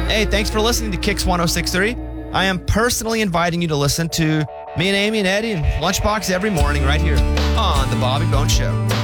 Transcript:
Hey, thanks for listening to Kicks 106.3. I am personally inviting you to listen to me and Amy and Eddie and Lunchbox every morning right here on The Bobby Bones Show.